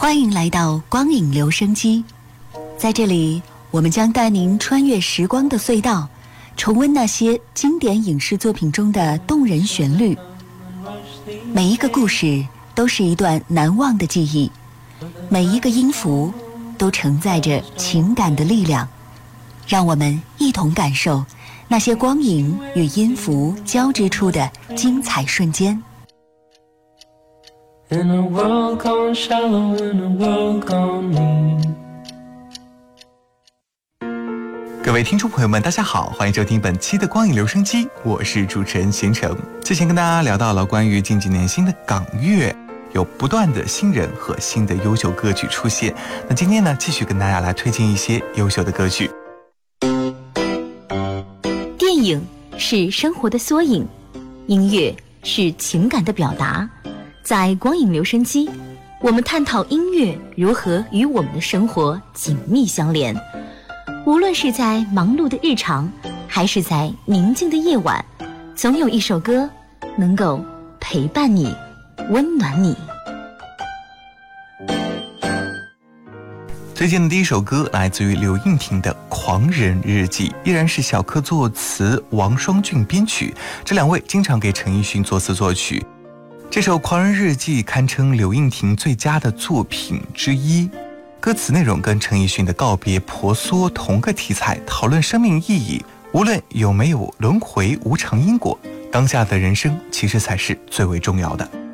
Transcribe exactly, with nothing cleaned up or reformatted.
欢迎来到光影留声机，在这里我们将带您穿越时光的隧道，重温那些经典影视作品中的动人旋律。每一个故事都是一段难忘的记忆，每一个音符都承载着情感的力量。让我们一同感受那些光影与音符交织出的精彩瞬间。 In a world gone shallow, in a world gone mean。 各位听众朋友们大家好，欢迎收听本期的光影留声机，我是主持人贤成。之前跟大家聊到了关于近几年新的港乐，有不断的新人和新的优秀歌曲出现，那今天呢继续跟大家来推荐一些优秀的歌曲。 电影是生活的缩影，音乐是情感的表达。在光影留声机，我们探讨音乐如何与我们的生活紧密相连。无论是在忙碌的日常，还是在宁静的夜晚，总有一首歌能够陪伴你，温暖你。 推荐的第一首歌来自于刘映婷的《狂人日记》，依然是小柯作词，王双俊编曲，这两位经常给陈奕迅作词作曲。这首《狂人日记》堪称刘映婷最佳的作品之一，歌词内容跟陈奕迅的告别婆娑同个题材，讨论生命意义。无论有没有轮回无常因果，当下的人生其实才是最为重要的。